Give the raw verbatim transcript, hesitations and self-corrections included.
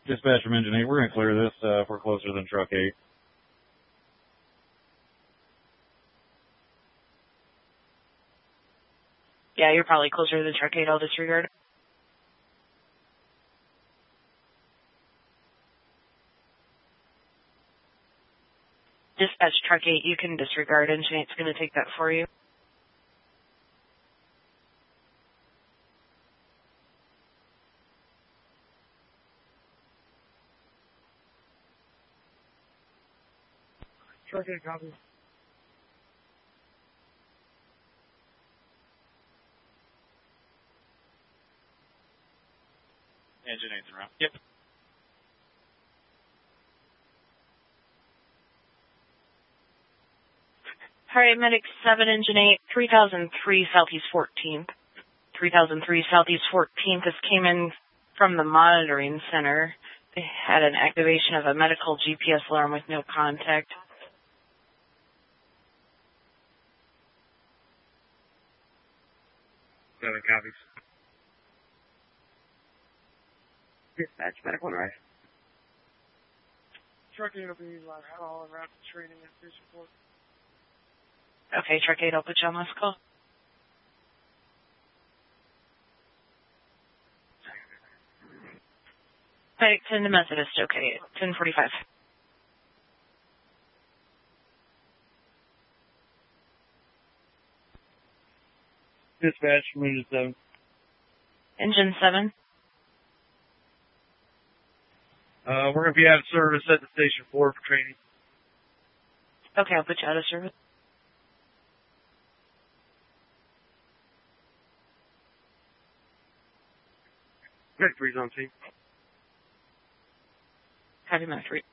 Dispatch from Engine eight, we're going to clear this uh, if we're closer than Truck eight. Yeah, you're probably closer to the Truck eight. I'll disregard. Dispatch Truck eight, you can disregard. Engine eight's going to take that for you. Truck eight, copy. Engine eight's around. Yep. All right, Medic seven, Engine eight, three thousand three Southeast fourteenth. three thousand three Southeast fourteenth. This came in from the monitoring center. They had an activation of a medical G P S alarm with no contact. Seven copies. Dispatch, medical arrive. Truck eight will be live all around training and police report. Okay, Truck eight, I'll put you on last call. Medic ten to Methodist, okay, ten forty-five. Dispatch from Engine seven. Engine seven. Uh, we're going to be out of service at the Station four for training. Okay, I'll put you out of service. Medic three's on scene. Copy, Medic three.